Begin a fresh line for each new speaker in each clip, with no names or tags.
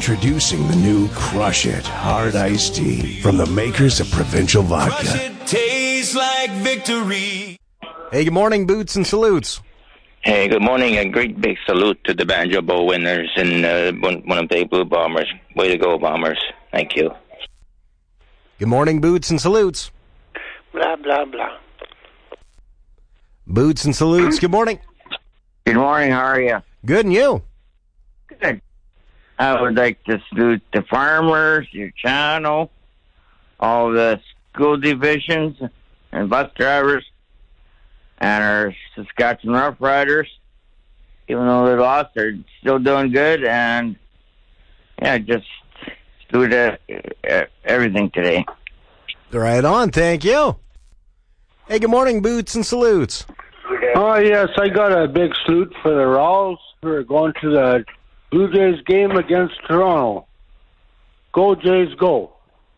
Introducing the new Crush It Hard Iced Tea from the makers of Provincial Vodka.
Crush it, tastes like victory.
Hey, good morning, Boots and Salutes.
Hey, good morning. A great big salute to the Banjo Bowl winners and Winnipeg Blue Bombers. Way to go, Bombers. Thank you.
Good morning, Boots and Salutes.
Blah, blah, blah.
Boots and Salutes, good morning.
Good morning, how are you?
Good, and you?
Good. I would like to salute the farmers, your channel, all the school divisions and bus drivers, and our Saskatchewan Rough Riders. Even though they lost, they're still doing good, and yeah, just salute everything today.
Right on, thank you. Hey, good morning, Boots and Salutes.
Oh, yes, I got a big salute for the Rawls who are going to the Blue Jays game against Toronto. Go, Jays, go.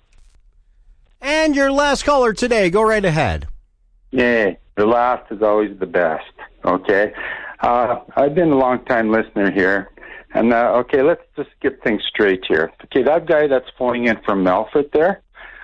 And your last caller today, go right ahead.
Yeah, the last is always the best, okay? I've been a long-time listener here, and, okay, let's just get things straight here. Okay, that guy that's phoning in from Melfort there,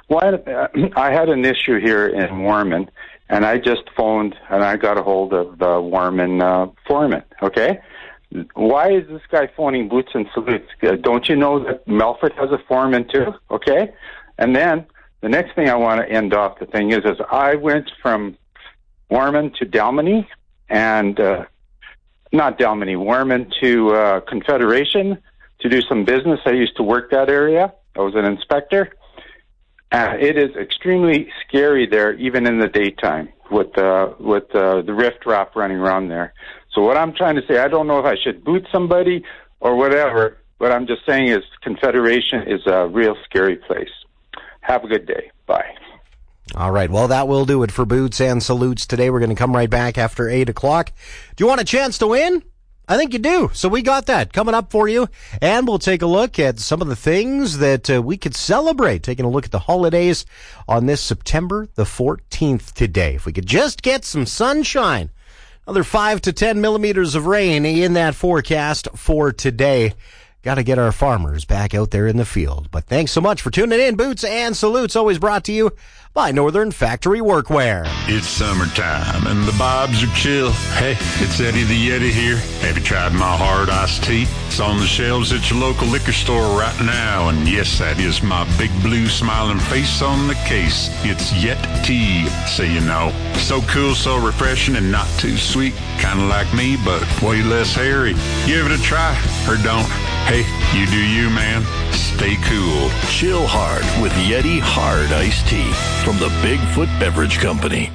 I had an issue here in Warman, and I just phoned, and I got a hold of the Warman foreman, okay? Why is this guy phoning Boots and Salutes? Don't you know that Melfort has a foreman too, okay? And then the next thing I want to end off the thing is I went from Warman to Dalmany, and not Dalmany, Warman to Confederation to do some business. I used to work that area. I was an inspector. It is extremely scary there, even in the daytime, with the riffraff running around there. So what I'm trying to say, I don't know if I should boot somebody or whatever. What I'm just saying is Confederation is a real scary place. Have a good day. Bye.
All right, well, that will do it for Boots and Salutes today. We're going to come right back after 8 o'clock. Do you want a chance to win? I think you do. So we got that coming up for you. And we'll take a look at some of the things that we could celebrate. Taking a look at the holidays on this September the 14th today. If we could just get some sunshine. Another 5 to 10 millimeters of rain in that forecast for today. Got to get our farmers back out there in the field. But thanks so much for tuning in. Boots and Salutes, always brought to you by Northern Factory Workwear.
It's summertime and the vibes are chill. Hey, it's Eddie the Yeti here. Have you tried my hard iced tea? It's on the shelves at your local liquor store right now. And yes, that is my big blue smiling face on the case. It's Yet Tea, so you know. So cool, so refreshing, and not too sweet. Kind of like me, but way less hairy. Give it a try, or don't. Hey, you do you, man. Stay cool.
Chill hard with Yeti Hard Iced Tea from the Bigfoot Beverage Company.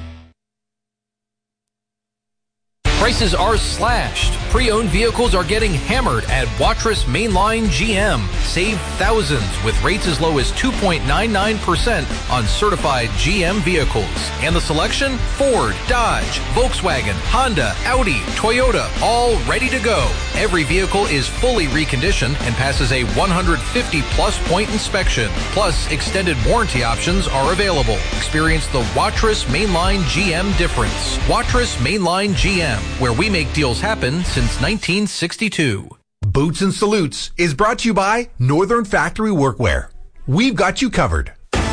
Prices are slashed. Pre-owned vehicles are getting hammered at Watrous Mainline GM. Save thousands with rates as low as 2.99% on certified GM vehicles. And the selection? Ford, Dodge, Volkswagen, Honda, Audi, Toyota, all ready to go. Every vehicle is fully reconditioned and passes a 150-plus point inspection. Plus, extended warranty options are available. Experience the Watrous Mainline GM difference. Watrous Mainline GM, where we make deals happen since 1962.
Boots and Salutes is brought to you by Northern Factory Workwear. We've got you covered.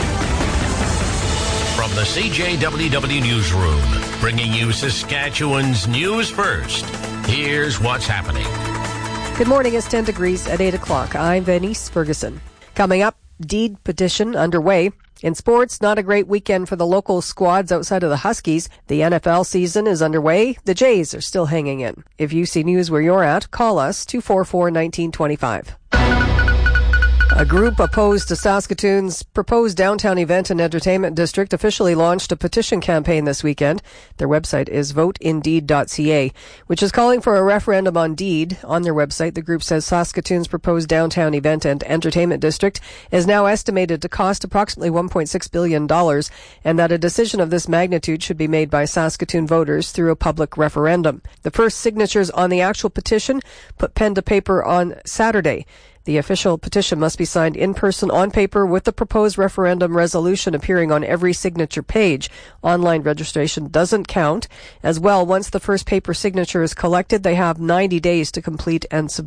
From the CJWW Newsroom, bringing you Saskatchewan's news first. Here's what's happening.
Good morning. It's 10 degrees at 8 o'clock. I'm Venice Ferguson. Coming up, deed petition underway. In sports, not a great weekend for the local squads outside of the Huskies. The NFL season is underway. The Jays are still hanging in. If you see news where you're at, call us 244-1925. A group opposed to Saskatoon's proposed downtown event and entertainment district officially launched a petition campaign this weekend. Their website is voteindeed.ca, which is calling for a referendum on deed. On their website, the group says Saskatoon's proposed downtown event and entertainment district is now estimated to cost approximately $1.6 billion, and that a decision of this magnitude should be made by Saskatoon voters through a public referendum. The first signatures on the actual petition put pen to paper on Saturday. The official petition must be signed in person on paper with the proposed referendum resolution appearing on every signature page. Online registration doesn't count. As well, once the first paper signature is collected, they have 90 days to complete and submit.